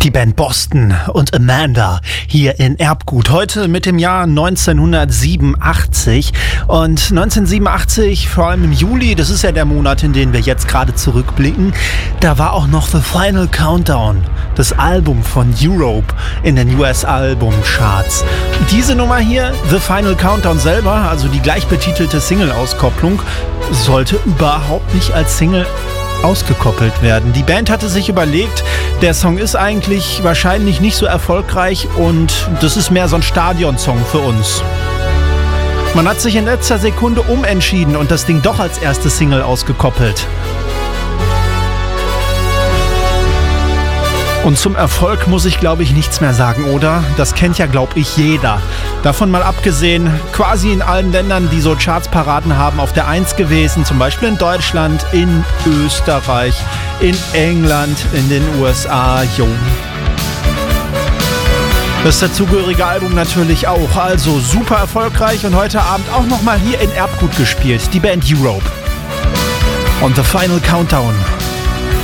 Die Band Boston und Amanda hier in Erbgut. Heute mit dem Jahr 1987. Und 1987, vor allem im Juli, das ist ja der Monat, in den wir jetzt gerade zurückblicken, da war auch noch The Final Countdown, das Album von Europe in den US-Album-Charts. Diese Nummer hier, The Final Countdown selber, also die gleichbetitelte Single-Auskopplung, sollte überhaupt nicht als Single ausgekoppelt werden. Die Band hatte sich überlegt, der Song ist eigentlich wahrscheinlich nicht so erfolgreich und das ist mehr so ein Stadionsong für uns. Man hat sich in letzter Sekunde umentschieden und das Ding doch als erste Single ausgekoppelt. Und zum Erfolg muss ich, glaube ich, nichts mehr sagen, oder? Das kennt ja, glaube ich, jeder. Davon mal abgesehen, quasi in allen Ländern, die so Chartsparaden haben, auf der 1 gewesen. Zum Beispiel in Deutschland, in Österreich, in England, in den USA. Jo. Das dazugehörige Album natürlich auch. Also super erfolgreich und heute Abend auch nochmal hier in Erbgut gespielt. Die Band Europe. Und The Final Countdown.